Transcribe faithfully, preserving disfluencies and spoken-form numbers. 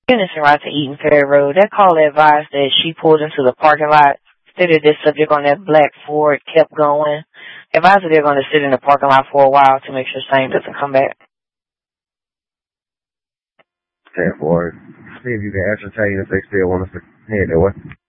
Innocent right to Eaton Ferry Road. That caller advised that she pulled into the parking lot, stated this subject on that black Ford kept going. Advised that they're going to sit in the parking lot for a while to make sure same doesn't come back. ten four. See if you can ascertain if they still want us to head that way.